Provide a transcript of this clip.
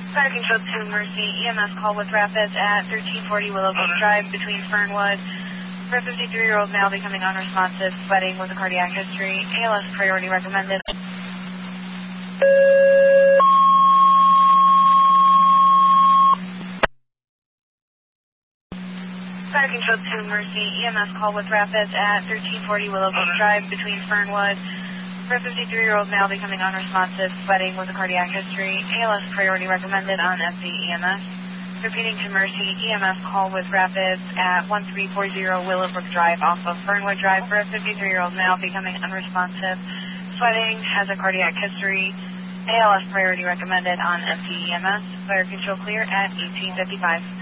Fire Control to Mercy, EMS call with Rapids at 1340 Willowbrook Drive between Fernwood. For a 53-year-old male becoming unresponsive, sweating with a cardiac history, ALS priority recommended. Fire Control to Mercy, EMS call with Rapids at 1340 Willowbrook Drive between Fernwood. For a 53-year-old male becoming unresponsive, sweating with a cardiac history, ALS priority recommended on FCEMS. Repeating to Mercy, EMS call with Rapids at 1340 Willowbrook Drive off of Fernwood Drive for a 53-year-old male becoming unresponsive, sweating, has a cardiac history, ALS priority recommended on FCEMS. Fire Control clear at 1855.